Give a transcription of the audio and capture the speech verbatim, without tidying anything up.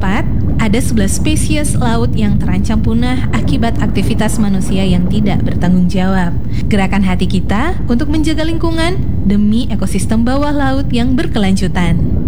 keempat, ada sebelas spesies laut yang terancam punah akibat aktivitas manusia yang tidak bertanggung jawab. Gerakan hati kita untuk menjaga lingkungan demi ekosistem bawah laut yang berkelanjutan.